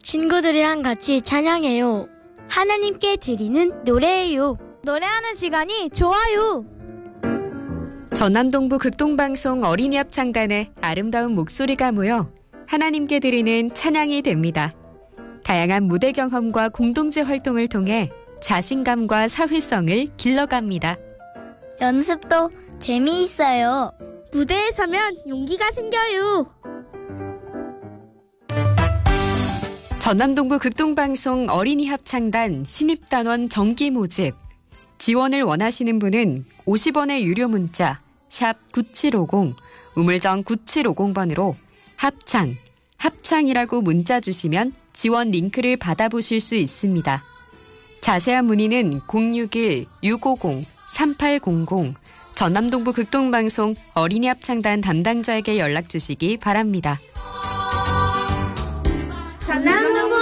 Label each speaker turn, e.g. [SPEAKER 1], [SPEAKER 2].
[SPEAKER 1] 친구들이랑 같이 찬양해요.
[SPEAKER 2] 하나님께 드리는 노래예요.
[SPEAKER 3] 노래하는 시간이 좋아요.
[SPEAKER 4] 전남동부 극동방송 어린이 합창단의 아름다운 목소리가 모여 하나님께 드리는 찬양이 됩니다. 다양한 무대 경험과 공동체 활동을 통해 자신감과 사회성을 길러갑니다.
[SPEAKER 2] 연습도 재미있어요.
[SPEAKER 3] 무대에 서면 용기가 생겨요.
[SPEAKER 4] 전남동부 극동방송 어린이 합창단 신입단원 정기 모집. 지원을 원하시는 분은 50원의 유료 문자 샵 9750 우물정 9750번으로 합창이라고 문자 주시면 지원 링크를 받아보실 수 있습니다. 자세한 문의는 061-650-3800 전남동부 극동방송 어린이 합창단 담당자에게 연락 주시기 바랍니다.
[SPEAKER 3] 전남동부